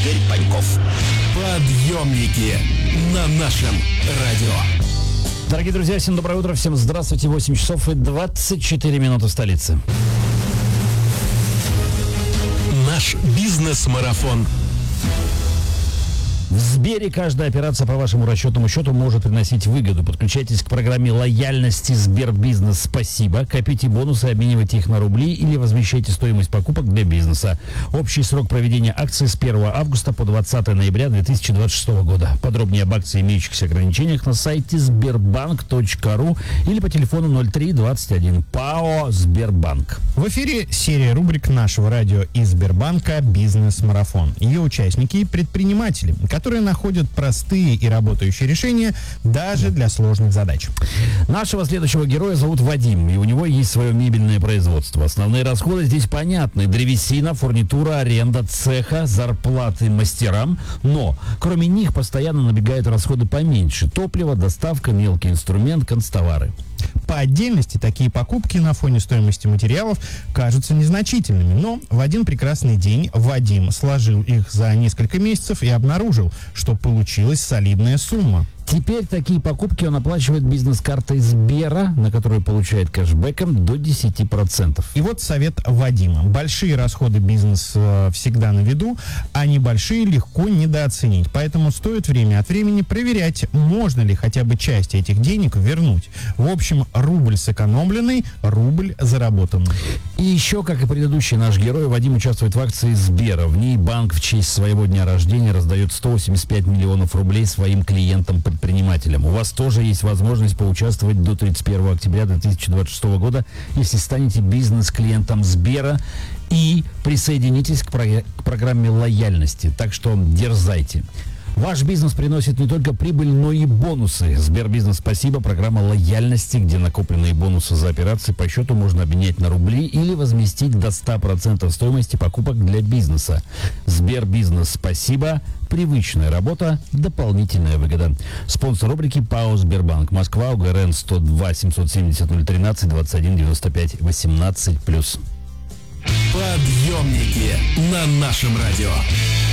Игорь Паньков. Подъемники на нашем радио. Дорогие друзья, всем доброе утро, всем здравствуйте. 8 часов и 24 минуты в столице. Наш бизнес-марафон. В Сбере каждая операция по вашему расчетному счету может приносить выгоду. Подключайтесь к программе лояльности Сбербизнес «Спасибо». Копите бонусы, обменивайте их на рубли или возмещайте стоимость покупок для бизнеса. Общий срок проведения акции с 1 августа по 20 ноября 2026 года. Подробнее об акции, имеющихся ограничениях, на сайте sberbank.ru или по телефону 0321. ПАО «Сбербанк». В эфире серия рубрик нашего радио из Сбербанка «Бизнес-марафон». Ее участники – предприниматели, которые находят простые и работающие решения даже для сложных задач. Нашего следующего героя зовут Вадим, и у него есть свое мебельное производство. Основные расходы здесь понятны: древесина, фурнитура, аренда цеха, зарплаты мастерам. Но кроме них постоянно набегают расходы поменьше: топливо, доставка, мелкий инструмент, канцтовары. По отдельности такие покупки на фоне стоимости материалов кажутся незначительными, но в один прекрасный день Вадим сложил их за несколько месяцев и обнаружил, что получилась солидная сумма. Теперь такие покупки он оплачивает бизнес-картой Сбера, на которую получает кэшбэком до 10%. И вот совет Вадима. Большие расходы бизнес всегда на виду, а небольшие легко недооценить. Поэтому стоит время от времени проверять, можно ли хотя бы часть этих денег вернуть. В общем, рубль сэкономленный, рубль заработанный. И еще, как и предыдущий наш герой, Вадим участвует в акции Сбера. В ней банк в честь своего дня рождения раздает 185 миллионов рублей своим клиентам-предпринимателям. У вас тоже есть возможность поучаствовать до 31 октября 2026 года, если станете бизнес-клиентом Сбера и присоединитесь к программе лояльности. Так что дерзайте. Ваш бизнес приносит не только прибыль, но и бонусы. Сбербизнес «Спасибо» – программа лояльности, где накопленные бонусы за операции по счету можно обменять на рубли или возместить до 100% стоимости покупок для бизнеса. Сбербизнес «Спасибо» – привычная работа, дополнительная выгода. Спонсор рубрики ПАО «Сбербанк». Москва, УГРН 102 770 013 21 95 18+. Подъемники на нашем радио.